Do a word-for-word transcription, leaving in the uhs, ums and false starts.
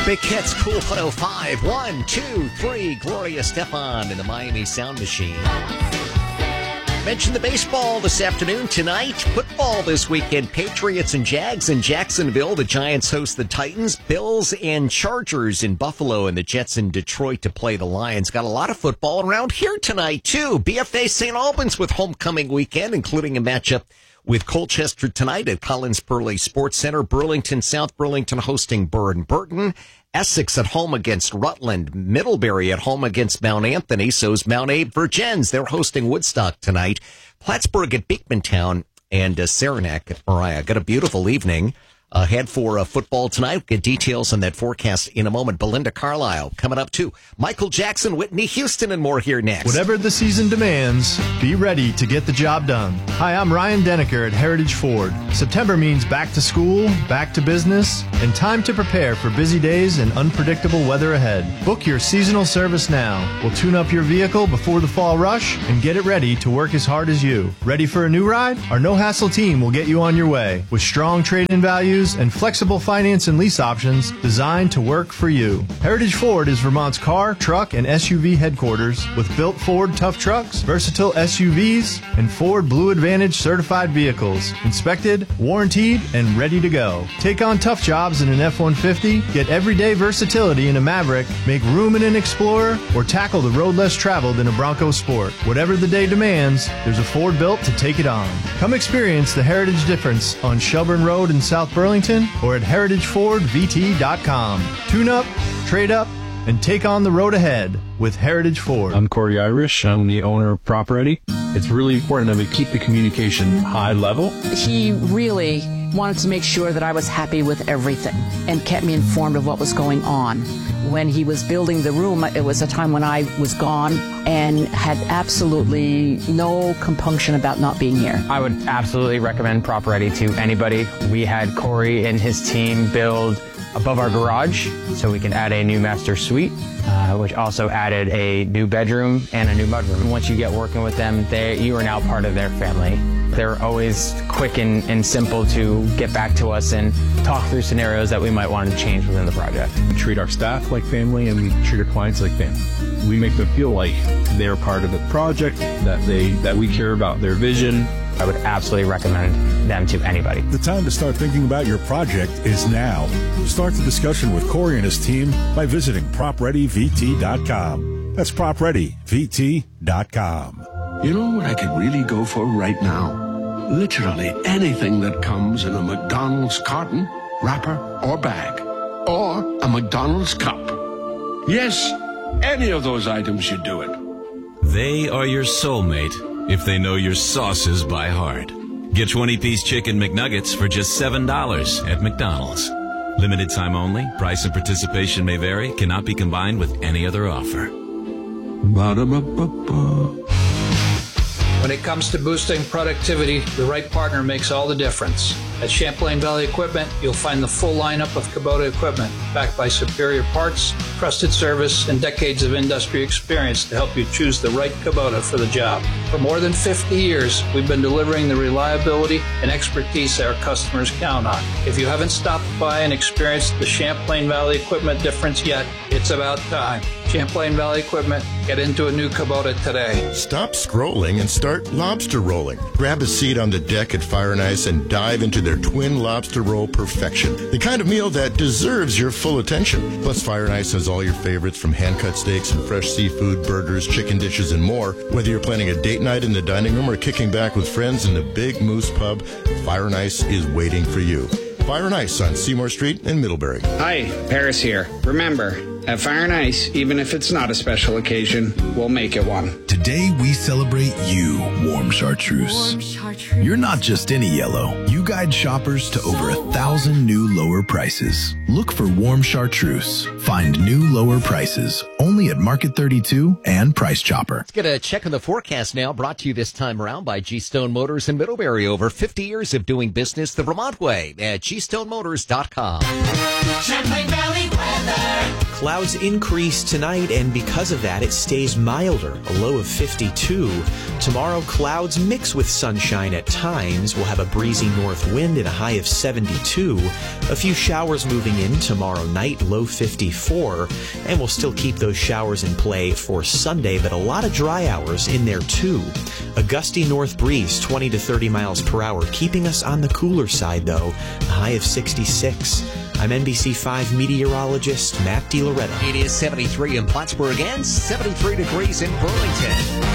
Big Hits, Cool one oh five. One, two, three. Gloria Estefan in the Miami Sound Machine. Mention the baseball this afternoon. Tonight, football this weekend. Patriots and Jags in Jacksonville. The Giants host the Titans. Bills and Chargers in Buffalo, and the Jets in Detroit to play the Lions. Got a lot of football around here tonight, too. B F A Saint Albans with homecoming weekend, including a matchup with Colchester tonight at Collins Pearly Sports Center. Burlington, South Burlington hosting Burn Burton. Essex at home against Rutland. Middlebury at home against Mount Anthony. So's Mount Abe Virgins. They're hosting Woodstock tonight. Plattsburgh at Beekmantown, and uh, Saranac at Mariah. Got a beautiful evening ahead for uh, football tonight. We'll get details on that forecast in a moment. Belinda Carlisle coming up too. Michael Jackson, Whitney Houston, and more here next. Whatever the season demands, be ready to get the job done. Hi, I'm Ryan Denneker at Heritage Ford. September means back to school, back to business, and time to prepare for busy days and unpredictable weather ahead. Book your seasonal service now. We'll tune up your vehicle before the fall rush and get it ready to work as hard as you. Ready for a new ride? Our no-hassle team will get you on your way with strong trade-in values and flexible finance and lease options designed to work for you. Heritage Ford is Vermont's car, truck, and S U V headquarters with built Ford tough trucks, versatile S U Vs, and Ford Blue Advantage certified vehicles. Inspected, warrantied, and ready to go. Take on tough jobs in an F one fifty, get everyday versatility in a Maverick, make room in an Explorer, or tackle the road less traveled in a Bronco Sport. Whatever the day demands, there's a Ford built to take it on. Come experience the Heritage difference on Shelburne Road in South Burlington or at heritage ford v t dot com. Tune up, trade up, and take on the road ahead with Heritage Ford. I'm Corey Irish. I'm the owner of Prop Ready. It's really important that we keep the communication high level. He really wanted to make sure that I was happy with everything and kept me informed of what was going on. When he was building the room, it was a time when I was gone and had absolutely no compunction about not being here. I would absolutely recommend Prop Ready to anybody. We had Corey and his team build above our garage so we can add a new master suite, uh, which also added a new bedroom and a new mudroom. Once you get working with them, they, you are now part of their family. They're always quick and, and simple to get back to us and talk through scenarios that we might want to change within the project. We treat our staff like family and we treat our clients like family. We make them feel like they're part of the project, that they that we care about their vision. I would absolutely recommend them to anybody. The time to start thinking about your project is now. Start the discussion with Corey and his team by visiting prop ready v t dot com. That's prop ready v t dot com. You know what I could really go for right now? Literally anything that comes in a McDonald's carton, wrapper, or bag. Or a McDonald's cup. Yes, any of those items should do it. They are your soulmate if they know your sauces by heart. Get twenty-piece chicken McNuggets for just seven dollars at McDonald's. Limited time only. Price and participation may vary. Cannot be combined with any other offer. Ba-da-ba-ba-ba. When it comes to boosting productivity, the right partner makes all the difference. At Champlain Valley Equipment, you'll find the full lineup of Kubota equipment, backed by superior parts, trusted service, and decades of industry experience to help you choose the right Kubota for the job. For more than fifty years, we've been delivering the reliability and expertise our customers count on. If you haven't stopped by and experienced the Champlain Valley Equipment difference yet, it's about time. Champlain Valley Equipment, get into a new Kubota today. Stop scrolling and start lobster rolling. Grab a seat on the deck at Fire and Ice and dive into their twin lobster roll perfection. The kind of meal that deserves your full attention. Plus, Fire and Ice has all your favorites from hand-cut steaks and fresh seafood, burgers, chicken dishes, and more. Whether you're planning a date night in the dining room or kicking back with friends in the Big Moose Pub, Fire and Ice is waiting for you. Fire and Ice on Seymour Street in Middlebury. Hi, Paris here. Remember, at Fire and Ice, even if it's not a special occasion, we'll make it one. Today we celebrate you, Warm Chartreuse. Warm Chartreuse. You're not just any yellow. You guide shoppers to over a thousand new lower prices. Look for Warm Chartreuse. Find new lower prices only at Market thirty-two and Price Chopper. Let's get a check on the forecast now, brought to you this time around by G-Stone Motors in Middlebury. Over fifty years of doing business the Vermont way at G stone motors dot com. Champlain Valley weather. Clouds increase tonight, and because of that, it stays milder, a low of fifty-two. Tomorrow, clouds mix with sunshine at times. We'll have a breezy north wind and a high of seventy-two. A few showers moving in tomorrow night, low fifty-four. And we'll still keep those showers in play for Sunday, but a lot of dry hours in there too. A gusty north breeze, twenty to thirty miles per hour, keeping us on the cooler side though, a high of sixty-six. I'm N B C five meteorologist Matt DiLoretto. It is seventy-three in Plattsburgh and seventy-three degrees in Burlington.